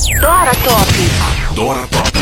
Dora Top. Dora Top.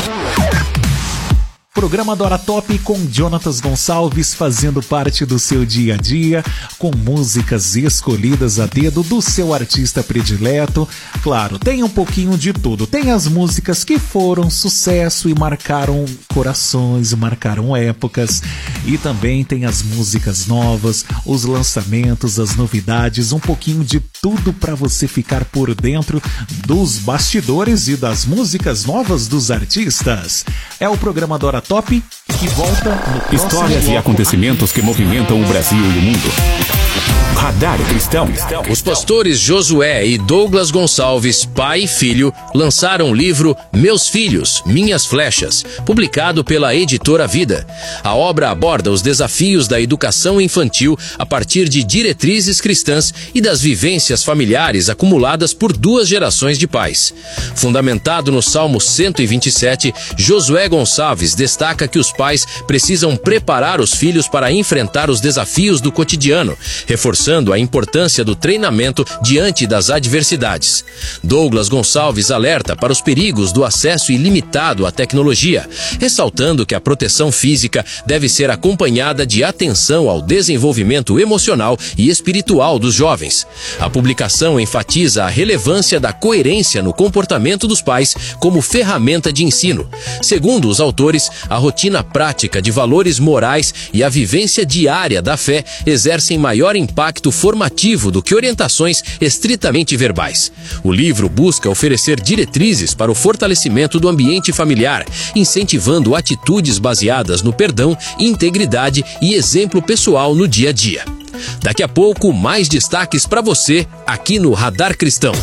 Programa Dora Top com Jonatas Gonçalves fazendo parte do seu dia a dia, com músicas escolhidas a dedo do seu artista predileto. Claro, tem um pouquinho de tudo. Tem as músicas que foram sucesso e marcaram corações, marcaram épocas. E também tem as músicas novas, os lançamentos, as novidades, um pouquinho de tudo para você ficar por dentro dos bastidores e das músicas novas dos artistas. É o programa Dora Top que volta no próximo Histórias e acontecimentos que movimentam o Brasil e o mundo. Radar Cristão. Os pastores Josué e Douglas Gonçalves, pai e filho, lançaram o livro Meus Filhos, Minhas Flechas, publicado pela editora Vida. A obra aborda os desafios da educação infantil a partir de diretrizes cristãs e das vivências familiares acumuladas por 2 gerações de pais. Fundamentado no Salmo 127, Josué Gonçalves destaca que os pais precisam preparar os filhos para enfrentar os desafios do cotidiano, reforçando a importância do treinamento diante das adversidades. Douglas Gonçalves alerta para os perigos do acesso ilimitado à tecnologia, ressaltando que a proteção física deve ser acompanhada de atenção ao desenvolvimento emocional e espiritual dos jovens. A publicação enfatiza a relevância da coerência no comportamento dos pais como ferramenta de ensino. Segundo os autores, a rotina prática de valores morais e a vivência diária da fé exercem maior impacto formativo do que orientações estritamente verbais. O livro busca oferecer diretrizes para o fortalecimento do ambiente familiar, incentivando atitudes baseadas no perdão, integridade e exemplo pessoal no dia a dia. Daqui a pouco, mais destaques para você aqui no Radar Cristão.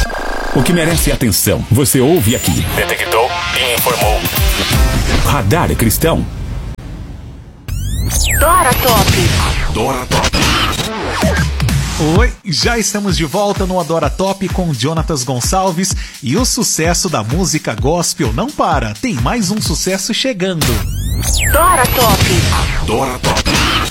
O que merece atenção, você ouve aqui. Detectou e informou. Radar Cristão. Dora Top. Dora Top. Oi, já estamos de volta no Adora Top com Jonatas Gonçalves e o sucesso da música gospel não para, tem mais um sucesso chegando. Dora Top. Dora Top.